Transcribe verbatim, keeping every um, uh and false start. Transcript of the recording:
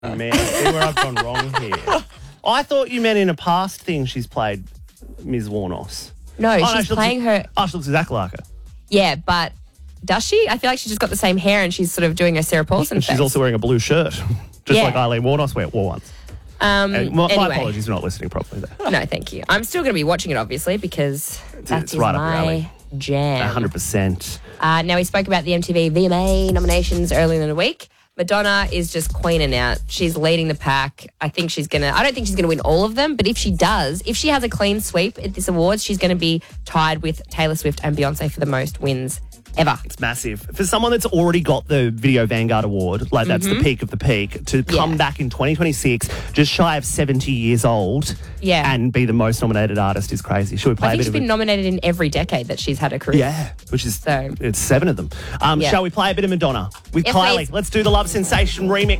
Man, see where I've gone wrong here. I thought you meant in a past thing she's played Miz Warnos. No, Oh, no, she's she looks- playing her. Oh, she looks exactly like her. Yeah, but does she? I feel like she's just got the same hair and she's sort of doing a Sarah Paulson And she's face. also wearing a blue shirt, just Yeah. like Eileen Warnos wore wore once. Um, Uh, my, my anyway. apologies for not listening properly there. No, thank you. I'm still going to be watching it, obviously, because that's it's right up your my alley. jam. one hundred percent. Uh, now, we spoke about the M T V V M A nominations earlier in the week. Madonna is just queening out. She's leading the pack. I think she's going to, I don't think she's going to win all of them, but if she does, if she has a clean sweep at this awards, she's going to be tied with Taylor Swift and Beyonce for the most wins ever. It's massive. For someone that's already got the Video Vanguard Award, like that's the peak of the peak, to come Yeah. back in twenty twenty-six, just shy of seventy years old, Yeah. and be the most nominated artist is crazy. Should we play I a think bit she's of been it? nominated in every decade that she's had a career. Yeah, which is, So- it's seven of them. Um, Yeah. Shall we play a bit of Madonna with Yes, Kylie? please. Let's do the Love Sensation remix.